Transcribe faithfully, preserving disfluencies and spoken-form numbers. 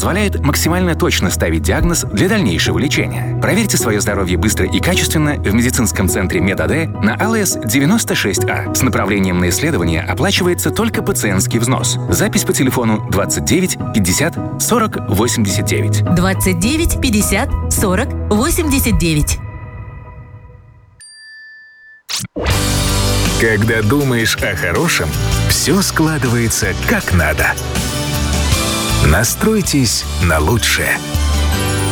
позволяет максимально точно ставить диагноз для дальнейшего лечения. Проверьте свое здоровье быстро и качественно в медицинском центре МедАД на АЛС девяносто шесть А. С направлением на исследование оплачивается только пациентский взнос. Запись по телефону двадцать девять пятьдесят сорок восемьдесят девять. двадцать девять пятьдесят сорок восемьдесят девять. Когда думаешь о хорошем, все складывается как надо. Настройтесь на лучшее.